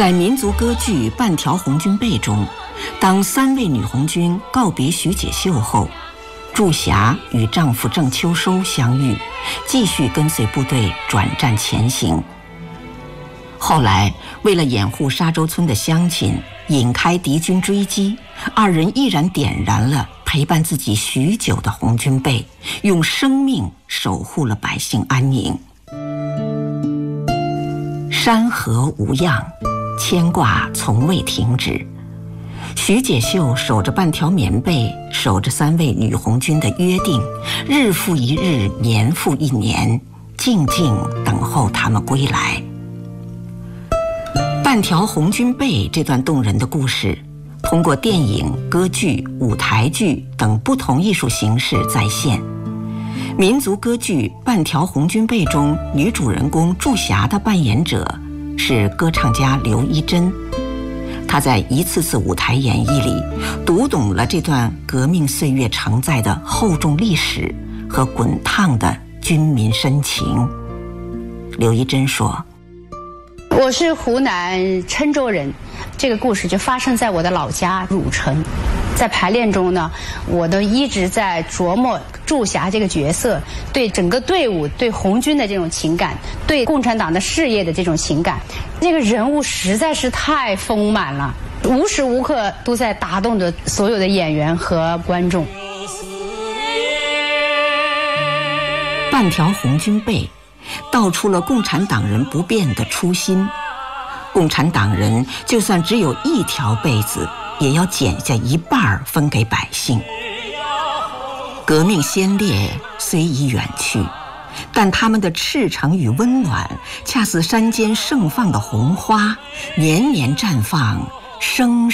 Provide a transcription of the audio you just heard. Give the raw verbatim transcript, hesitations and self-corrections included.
在民族歌剧《半条红军背》中，当三位女红军告别徐解秀后，祝霞与丈夫郑秋收相遇，继续跟随部队转战前行。后来，为了掩护沙洲村的乡亲，引开敌军追击，二人毅然点燃了陪伴自己许久的红军背，用生命守护了百姓安宁。山河无恙，牵挂从未停止。徐解秀守着半条棉被，守着三位女红军的约定，日复一日，年复一年，静静等候他们归来。半条红军背这段动人的故事，通过电影、歌剧、舞台剧等不同艺术形式再现。民族歌剧《半条红军背》中，女主人公祝霞的扮演者是歌唱家刘一珍。她在一次次舞台演绎里，读懂了这段革命岁月承载的厚重历史和滚烫的军民深情。刘一珍说：“ 我是湖南郴州人，这个故事就发生在我的老家汝城。在排练中呢，我都一直在琢磨祝霞这个角色对整个队伍、对红军的这种情感，对共产党的事业的这种情感。这个人物实在是太丰满了，无时无刻都在打动着所有的演员和观众。 半条红军背道出了共产党人不变的初心。共产党人就算只有一条被子，也要剪下一半分给百姓。革命先烈虽已远去，但他们的赤诚与温暖，恰似山间盛放的红花，年年绽放，生